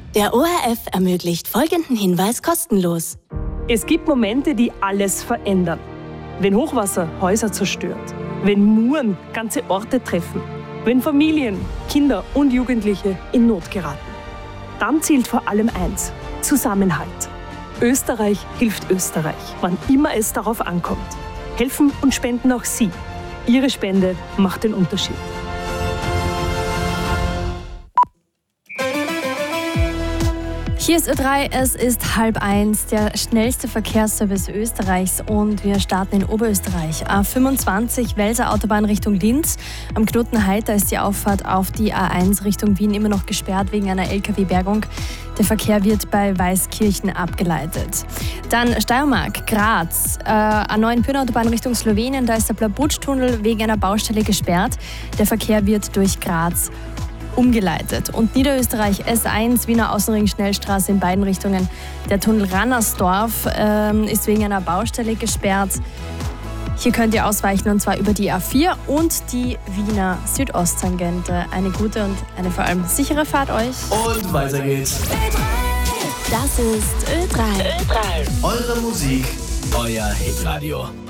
Der ORF ermöglicht folgenden Hinweis kostenlos. Es gibt Momente, die alles verändern. Wenn Hochwasser Häuser zerstört, wenn Muren ganze Orte treffen, wenn Familien, Kinder und Jugendliche in Not geraten. Dann zählt vor allem eins: Zusammenhalt. Österreich hilft Österreich, wann immer es darauf ankommt. Helfen und spenden auch Sie. Ihre Spende macht den Unterschied. Hier ist Ö3, es ist 12:30, der schnellste Verkehrsservice Österreichs und wir starten in Oberösterreich. A25 Welser Autobahn Richtung Linz. Am Knoten Heiter ist die Auffahrt auf die A1 Richtung Wien immer noch gesperrt wegen einer LKW-Bergung. Der Verkehr wird bei Weißkirchen abgeleitet. Dann Steiermark, Graz, A9 Pyrnautobahn Richtung Slowenien, da ist der Plabutsch-Tunnel wegen einer Baustelle gesperrt. Der Verkehr wird durch Graz umgeleitet. Und Niederösterreich S1 Wiener Außenring Schnellstraße in beiden Richtungen. Der Tunnel Rannersdorf ist wegen einer Baustelle gesperrt. Hier könnt ihr ausweichen und zwar über die A4 und die Wiener Südosttangente. Eine gute und eine vor allem sichere Fahrt euch. Und weiter geht's. Das ist Ö3. Eure Musik, euer Hitradio.